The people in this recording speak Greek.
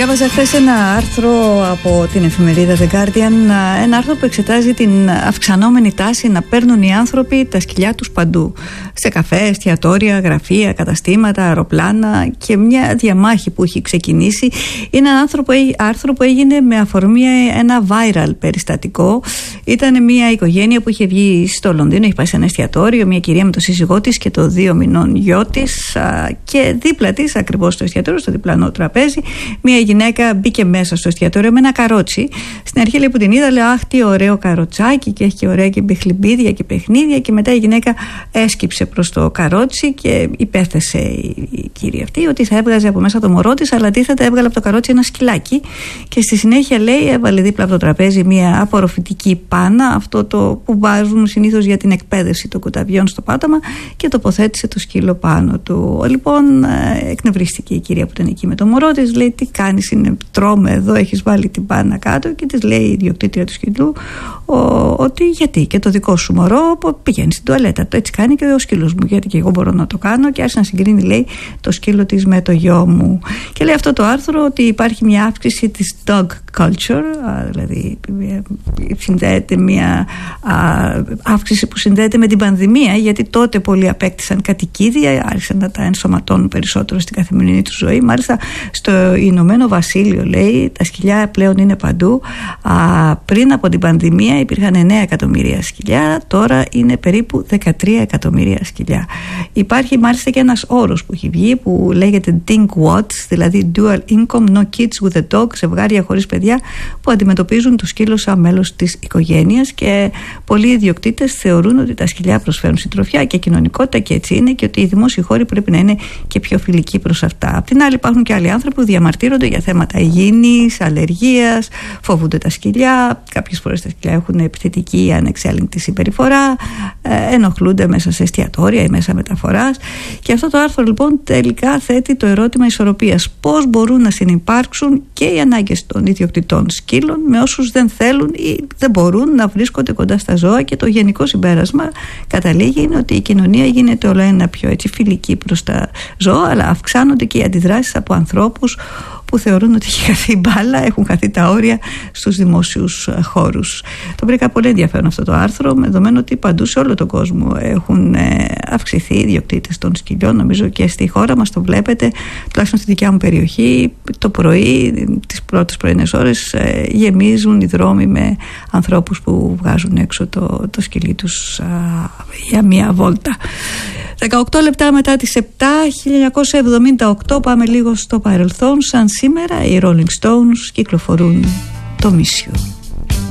Διάβαζα χθες ένα άρθρο από την εφημερίδα The Guardian, ένα άρθρο που εξετάζει την αυξανόμενη τάση να παίρνουν οι άνθρωποι τα σκυλιά τους παντού. Σε καφέ, εστιατόρια, γραφεία, καταστήματα, αεροπλάνα, και μια διαμάχη που έχει ξεκινήσει. Είναι ένα άρθρο που έγινε με αφορμή ένα viral περιστατικό. Ήταν μια οικογένεια που είχε βγει στο Λονδίνο, έχει πάει σε ένα εστιατόριο, μια κυρία με το σύζυγό της και το 2 μηνών γιο της, και δίπλα της, ακριβώς στο εστιατόριο, στο διπλανό τραπέζι, μια γυναίκα μπήκε μέσα στο εστιατόριο με ένα καρότσι. Στην αρχή, λέει, που την είδα, λέει, αχ, τι ωραίο καροτσάκι, και έχει και ωραία και μπιχλιμπίδια και παιχνίδια. Και μετά η γυναίκα έσκυψε προς το καρότσι και υπέθεσε η κυρία αυτή ότι θα έβγαζε από μέσα το μωρό της, αλλά αντίθετα έβγαλε από το καρότσι ένα σκυλάκι. Και στη συνέχεια, λέει, έβαλε δίπλα από το τραπέζι μια απορροφητική πάνα, αυτό το που βάζουν συνήθως για την εκπαίδευση των κουταβιών στο πάταμα, και τοποθέτησε το σκύλο πάνω του. Λοιπόν, εκνευρίστηκε η κυρία που ήταν εκεί με το μωρό της, λέει, τι κάνεις, τρώμε εδώ, έχεις βάλει την πάνα κάτω, και της λέει η ιδιοκτήτρια του σκυλού ότι γιατί και το δικό σου μωρό πηγαίνει στην τουαλέτα, το έτσι κάνει και ο σκύλος μου, γιατί και εγώ μπορώ να το κάνω, και άρχισε να συγκρίνει, λέει, το σκύλο της με το γιο μου. Και λέει αυτό το άρθρο ότι υπάρχει μια αύξηση της dog culture, δηλαδή συνδέεται μια αύξηση που συνδέεται με την πανδημία, γιατί τότε πολλοί απέκτησαν κατοικίδια, άρχισαν να τα ενσωματώνουν περισσότερο στην καθημερινή του ζωή. Μάλιστα στο Ηνωμένο Βασίλειο, λέει, τα σκυλιά πλέον είναι παντού. Πριν από την πανδημία υπήρχαν 9 εκατομμύρια σκυλιά, τώρα είναι περίπου 13 εκατομμύρια σκυλιά. Υπάρχει μάλιστα και ένας όρος που έχει βγει που λέγεται DINK-WATS, δηλαδή Dual Income No Kids with a Dog, ζευγάρια χωρίς παιδιά που αντιμετωπίζουν το σκύλο σαν μέλος της οικογένειας, και πολλοί ιδιοκτήτες θεωρούν ότι τα σκυλιά προσφέρουν συντροφιά και κοινωνικότητα, και έτσι είναι, και ότι οι δημόσιοι χώροι πρέπει να είναι και πιο φιλικοί προς αυτά. Απ' την άλλη, υπάρχουν και άλλοι άνθρωποι που διαμαρτύρονται για θέματα υγιεινής, αλλεργίας, φοβούνται τα σκυλιά. Κάποιες φορές τα σκυλιά έχουν επιθετική ή ανεξέλεγκτη συμπεριφορά, ενοχλούνται μέσα σε εστιατόρια ή μέσα μεταφοράς. Και αυτό το άρθρο, λοιπόν, τελικά θέτει το ερώτημα ισορροπίας. Πώς μπορούν να συνυπάρξουν και οι ανάγκες των ιδιοκτητών σκύλων με όσους δεν θέλουν ή δεν μπορούν να βρίσκονται κοντά στα ζώα, και το γενικό συμπέρασμα καταλήγει είναι ότι η κοινωνία γίνεται όλο ένα πιο έτσι φιλική προς τα ζώα, αλλά αυξάνονται και οι αντιδράσεις από ανθρώπους που θεωρούν ότι έχει χαθεί η μπάλα, έχουν χαθεί τα όρια στους δημόσιους χώρους. Το βρήκα πολύ ενδιαφέρον αυτό το άρθρο, με δεδομένο ότι παντού σε όλο τον κόσμο έχουν αυξηθεί οι ιδιοκτήτες των σκυλιών. Νομίζω και στη χώρα μας το βλέπετε, τουλάχιστον στη δικιά μου περιοχή, το πρωί, τις πρώτες πρωινές ώρες, γεμίζουν οι δρόμοι με ανθρώπους που βγάζουν έξω το σκυλί τους για μία βόλτα. 18 λεπτά μετά τις 7, 1978, πάμε λίγο στο παρελθόν. Σαν σήμερα οι Rolling Stones κυκλοφορούν το Miss You.